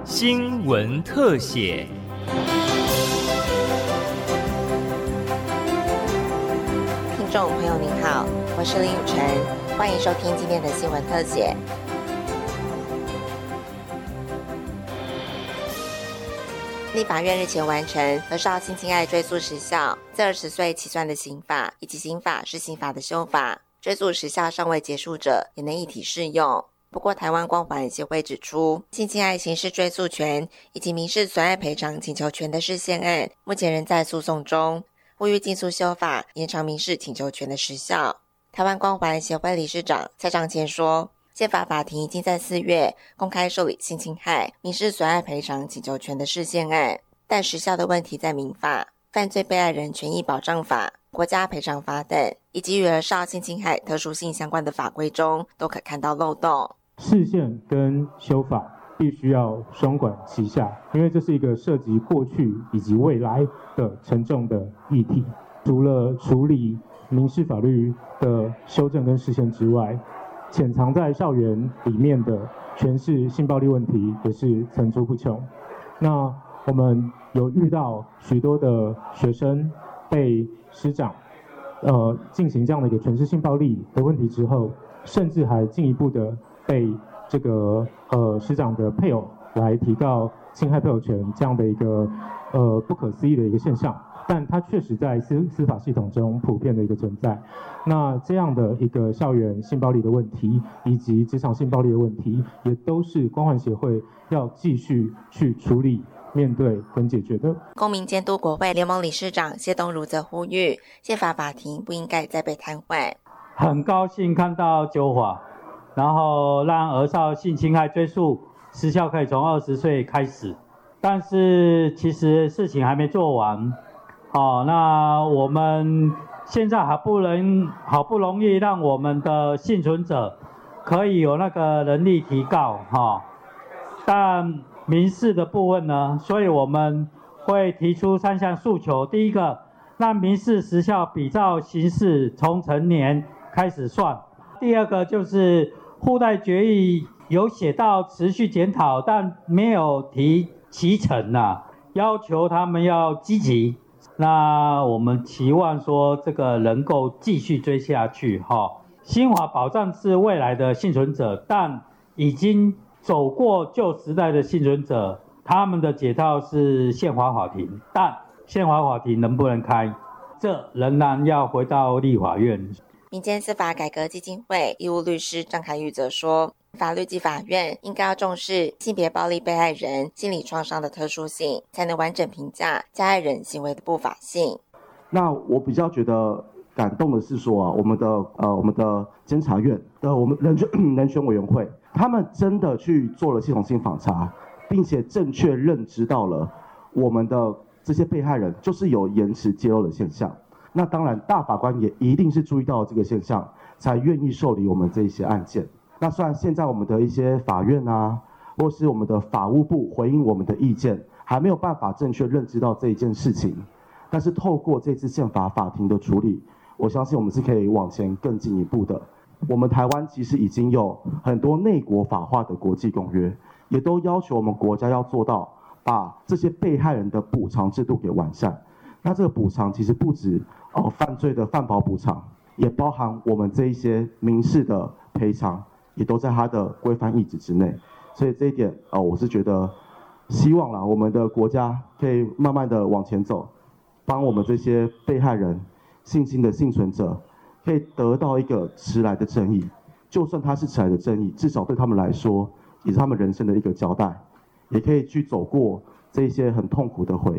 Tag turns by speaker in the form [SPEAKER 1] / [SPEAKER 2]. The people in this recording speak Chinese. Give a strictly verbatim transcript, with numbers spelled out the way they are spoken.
[SPEAKER 1] 新闻特写。
[SPEAKER 2] 听众朋友您好，我是林雨晨，欢迎收听今天的新闻特写。立法院日前完成儿少性侵害追诉时效自二十岁起算的刑法，以及刑法是刑法的修法，追诉时效尚未结束者也能一体适用。不过台湾光环协会指出，性侵害刑事追诉权以及民事损害赔偿请求权的释宪案目前仍在诉讼中，呼吁尽速修法延长民事请求权的时效。台湾光环协会理事长蔡长乾说，宪法法庭已经在四月公开受理性侵害民事损害赔偿请求权的释宪案，但时效的问题在民法、犯罪被害人权益保障法、国家赔偿法等，以及与儿少性侵害特殊性相关的法规中都可看到漏洞。
[SPEAKER 3] 释宪跟修法必须要双管齐下，因为这是一个涉及过去以及未来的沉重的议题。除了处理民事法律的修正跟释宪之外，潜藏在校园里面的权势性暴力问题也是层出不穷。那我们有遇到许多的学生被师长呃进行这样的一个权势性暴力的问题之后，甚至还进一步的被这个呃师长的配偶来提告侵害配偶权这样的一个呃不可思议的一个现象，但它确实在司司法系统中普遍的一个存在。那这样的一个校园性暴力的问题以及职场性暴力的问题，也都是光环协会要继续去处理、面对跟解决的。
[SPEAKER 2] 公民监督国会联盟理事长谢东如则呼吁，宪法法庭不应该再被瘫痪。
[SPEAKER 4] 很高兴看到修法，然后让儿少性侵害追诉时效可以从二十岁开始，但是其实事情还没做完。哦，那我们现在好不容好不容易让我们的幸存者可以有那个能力提告，哈、哦，但民事的部分呢，所以我们会提出三项诉求。第一个，让民事时效比照刑事从成年开始算。第二个就是附带决议有写到持续检讨，但没有提期程啊，要求他们要积极。那我们期望说这个能够继续追下去哈。新法保障是未来的幸存者，但已经走过旧时代的幸存者，他们的解套是宪法法庭，但宪法法庭能不能开，这仍然要回到立法院。
[SPEAKER 2] 民间司法改革基金会义务律师张凯玉则说，法律及法院应该要重视性别暴力被害人心理创伤的特殊性，才能完整评价加害人行为的不法性。
[SPEAKER 5] 那我比较觉得感动的是说啊，我们的呃我们的监察院的我们人权人权委员会，他们真的去做了系统性访查，并且正确认知到了我们的这些被害人就是有延迟揭露的现象。那当然大法官也一定是注意到这个现象，才愿意受理我们这一些案件。那虽然现在我们的一些法院啊，或是我们的法务部回应我们的意见，还没有办法正确认知到这一件事情，但是透过这次宪法法庭的处理，我相信我们是可以往前更进一步的。我们台湾其实已经有很多内国法化的国际公约，也都要求我们国家要做到把这些被害人的补偿制度给完善。那这个补偿其实不止哦犯罪的犯保补偿，也包含我们这一些民事的赔偿，也都在它的规范意旨之内。所以这一点哦，我是觉得希望啦，我们的国家可以慢慢的往前走，帮我们这些被害人、性侵的幸存者，可以得到一个迟来的正义。就算他是迟来的正义，至少对他们来说，也是他们人生的一个交代，也可以去走过这些很痛苦的回忆。